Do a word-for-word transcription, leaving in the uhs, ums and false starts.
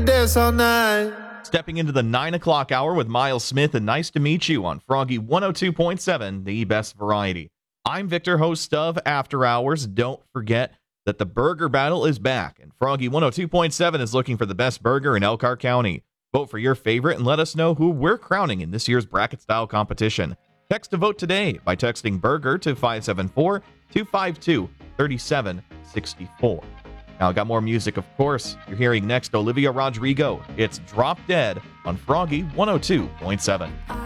Dance all night. Stepping into the nine o'clock hour with Miles Smith, and nice to meet you on Froggy one oh two point seven, the best variety. I'm Victor, host of After Hours. Don't forget that the burger battle is back, and Froggy one oh two point seven is looking for the best burger in Elkhart County. Vote for your favorite and let us know who we're crowning in this year's bracket-style competition. Text to vote today by texting BURGER to five seven four, two five two, three seven six four. Now, I got more music, of course. You're hearing next Olivia Rodrigo. It's Drop Dead on Froggy one oh two point seven.